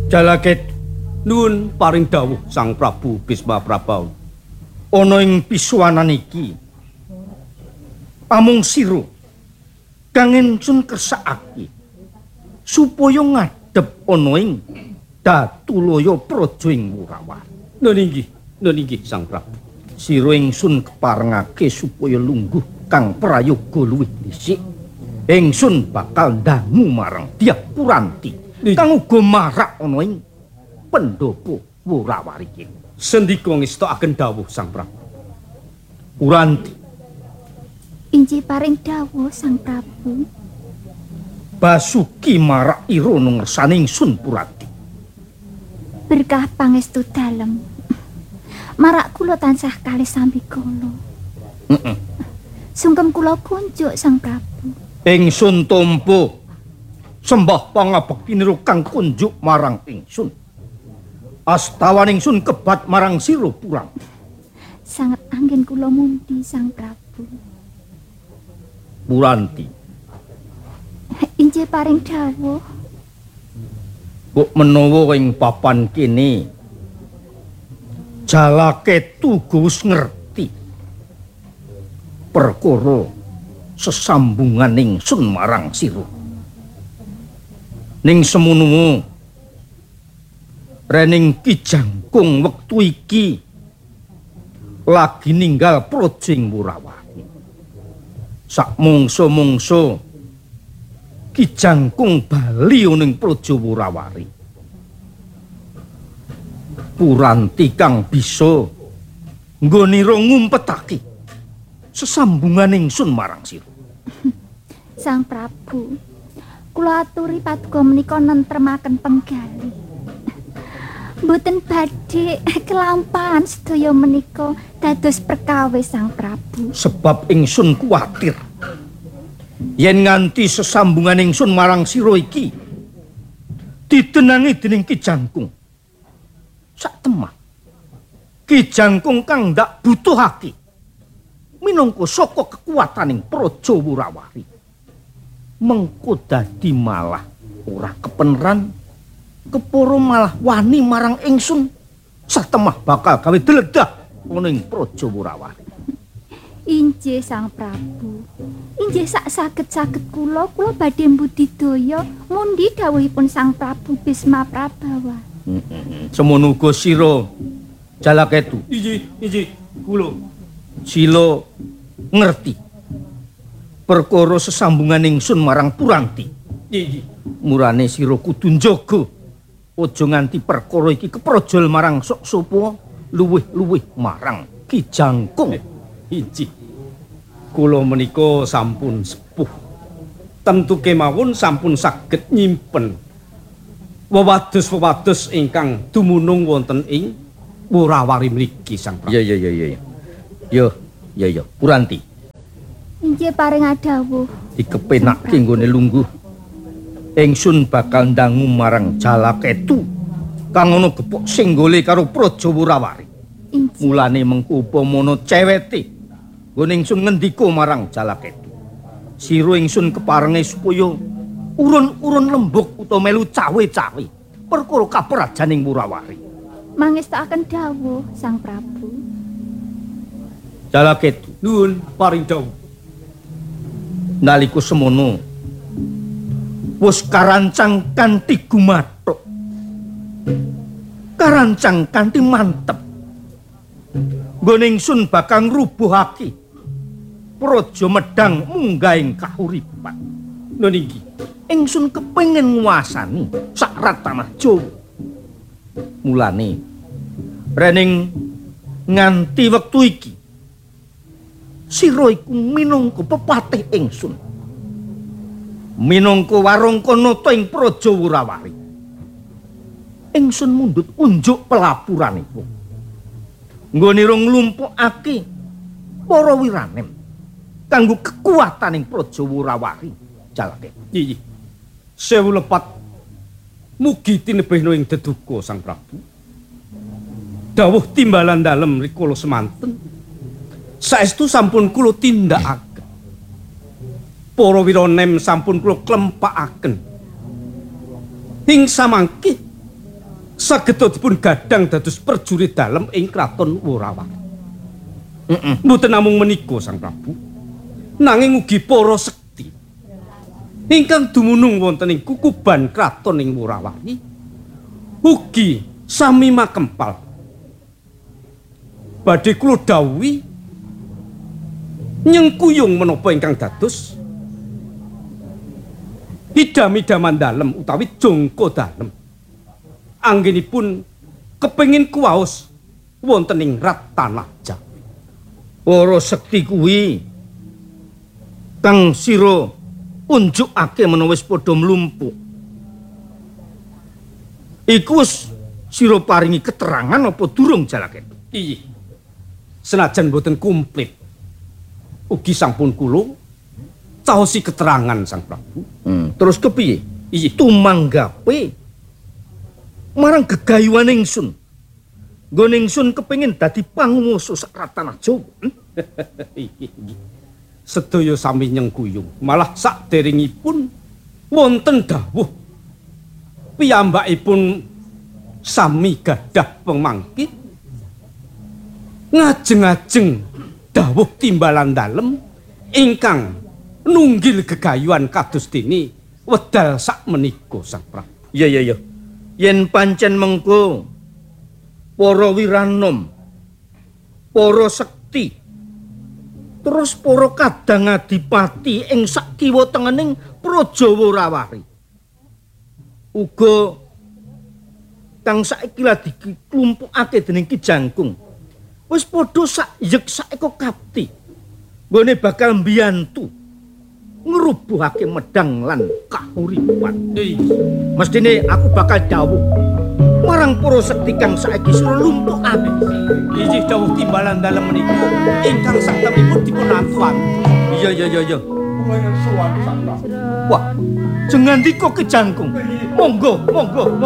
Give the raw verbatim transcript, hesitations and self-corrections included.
Jalaket nuwun paring dawuh Sang Prabu Bisma Prabawa. Ana ing pisuwanan iki amung sira kang ingsun kersakake supaya ngadhep ana ing Datulaya praja ing Wurawari. Nun inggih, nun inggih Sang Prabu. Sira ingsun keparengake supaya lungguh kang prayoga luwih dhisik. Ingsun bakal ndangu marang Dyah Puranti kang uga marak ana ing Pendhapa Wurawari iki. Sendika ngestakaken dawuh Sang Prabu. Puranti. Injih paring dawuh Sang Prabu. Basuki marak ira ngersane ingsun Puranti. Berkah pangestu dalem. Marak kula tansah kalih sambikala. Heeh. Sungkem kula kunjuk Sang Prabu. Ingsun tampa sembah pangabekti nira kang kunjuk marang ingsun. Astawan ingsun kebat marang sira Puranti. Sanget anggen kula mundi Sang Prabu. Puranti. Injih paring dawuh. Kok menawa ing papan kene Jalaketu wis ngerti perkara sesambungan ingsun marang sira. Ning semono rening Ki Jangkung wektu iki lagi ninggal praja ing Wurawari. Sak mungsu-mungsu Ki Jangkung bali ning praja Wurawari. Puranti kang bisa nggonira ngumpetake sesambungan ingsun marang sira. Sang Prabu, kula aturi paduka menika nentremaken penggalih. Mboten badhe kelampahan sedaya menika dados perkawis Sang Prabu. Sebab ingsun kuwatir yen nganti sesambungan ingsun marang sira iki didenangi dening Ki Jangkung. Sak temah Ki Jangkung kang ndak butuhake minangka saka kekuwataning praja Wurawari. Mengko dadi malah ora kepeneran keporo malah wani marang ingsun. Sak temah bakal gawe deledah ana ing praja Wurawari. Injih Sang Prabu. Injih sak saged-saged kula kula badhe mbudidaya mundi dawuhipun Sang Prabu Bisma Prabawa. Heeh. Semono uga sira Jalaketu. Injih, injih, kula sila ngerti perkara sesambungan ingsun marang Puranti. Injih. Murane sira kudu njaga aja nganti perkara iki keprojol marang sok sapa luwih-luwih marang Ki Jangkung. Injih. Kula menika sampun sepuh. Tentu kemawon sampun saged nyimpen wewados-wewados ingkang dumunung wonten ing Wurawari mriki Sang Prabu. Iya iya iya iya. Yo, iya iya, Puranti. Injih paring dawuh. Dikepenake nggone lungguh. Ingsun bakal ndangu marang Jalaketu kang ana gepok singgole karo praja Wurawari. Mulane mengko upamana cewete nggone ingsun ngendika marang Jalaketu. Sira ingsun keparenge supaya urun-urun lembuk utawa melu cawe-cawe perkara kaprajaning Wurawari. Mangestakaken dawuh Sang Prabu. Jalaketu Nuwun paring dawuh. Nalika semono wis karancang kanthi gumathuk. Karancang kanthi mantep. Nggone ingsun bakal ngrubuhake praja Medang munggahing kahuripan. Nun inggih. Ingsun kepengin nguasani sakrat tanah Jawa. Mulane rening nganti wektu iki sira iku minangka pepatih ingsun. Minangka warangkanata ing praja Wurawari. Ingsun mundhut unjuk pelapuranipun. Nggone nglumpukake para wiranem kanggo kekuwataning praja Wurawari. Jalake. Iya. Sewu lepat mugi tinebihna ing deduka Sang Prabu. Dawuh timbalan dalem rikala semanten saestu sampun kula tindakaken. Para wiranem sampun kula klempakaken. Ing samangke saged dipun gadang dados prajurit dalem ing kraton Worawari. Heeh. Mboten namung menika Sang Prabu, nanging ugi para sekti ingkang dumunung wonten ing kukuban kraton ing Worawari ugi sami makempal badhe kula dawuhi nyengkuyung menapa ingkang dados idam-idaman dalem utawi jangka dalem anggenipun kepengin kuwaos wonten ing Ratanaja. Para sekti kuwi kang sira unjukake menawa wis padha mlumpuk. Iku wis sira paringi keterangan apa durung Jalaketu? Iya. Senajan boten komplit. Ugi sampun kula caosi keterangan Sang Prabu. Hmm, terus kepiye? Iya. Tumanggape marang gegayuhan ingsun. Nggone ingsun kepengin dadi panguwasa sak Ratanaja. Hmm? Sedaya sami nyengkuyung, malah saderengipun wonten dawuh piyambakipun sami gadah pemangkit ngajeng-ajeng dawuh timbalan dalem ingkang nunggil gegayuhan kados dene wedal sak menika Sang Prabu. Iya iya iya. Yen pancen mengko para wiranom, para sekti, terus para kadang adipati ing sak kiwa tengening Praja Worawari. Uga kang saiki lagi diklumpukake dening Ki Jangkung. Wis padha sak yek sak eko kapti. Nggone bakal mbiyantu ngrubuhake medang lan kahuripan. Mestine aku bakal dawuh marang para sekti kang saiki sira lumpuhake. Injih dawuh timbalan dalem menika ingkang saktemipun dipun antuan. Iya iya iya iya. Wah, jengandika Ki Jangkung. Monggo, monggo.